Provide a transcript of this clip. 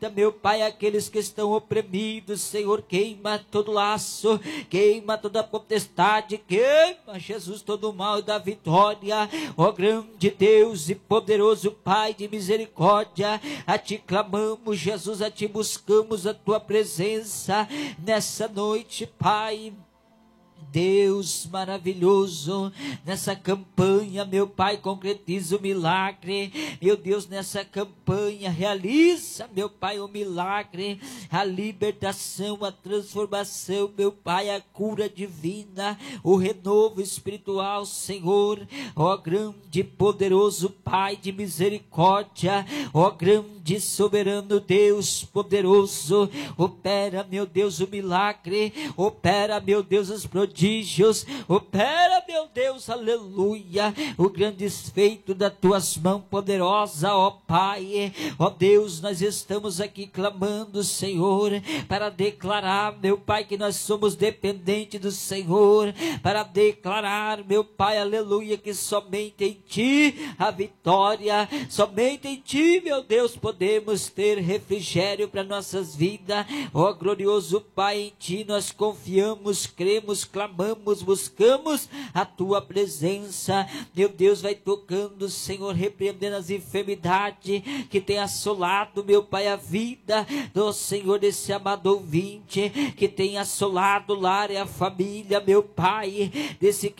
meu Pai, aqueles que estão oprimidos, Senhor, queima todo laço, queima toda potestade, queima, Jesus, todo o mal e da vitória, ó grande Deus e poderoso Pai de misericórdia, a Ti clamamos, Jesus, a Ti buscamos a Tua presença, nessa noite, Pai, Deus maravilhoso, nessa campanha, meu Pai, concretiza o milagre, meu Deus, nessa campanha, realiza, meu Pai, o milagre, a libertação, a transformação, meu Pai, a cura divina, o renovo espiritual, Senhor, ó grande e poderoso Pai de misericórdia, ó grande soberano Deus poderoso, opera, meu Deus, o milagre, opera, meu Deus, os prodígios, opera, meu Deus, aleluia, o grande feito das tuas mãos poderosas, ó Pai, ó Deus, nós estamos aqui clamando, Senhor, para declarar, meu Pai, que nós somos dependentes do Senhor, para declarar, meu Pai, aleluia, que somente em Ti a vitória, somente em Ti, meu Deus, podemos ter refrigério para nossas vidas, ó glorioso Pai, em Ti nós confiamos, cremos, clamamos, buscamos a Tua presença, meu Deus, vai tocando, Senhor, repreendendo as enfermidades que tem assolado, meu Pai, a vida do Senhor, desse amado ouvinte, que tem assolado o lar e a família, meu Pai, desse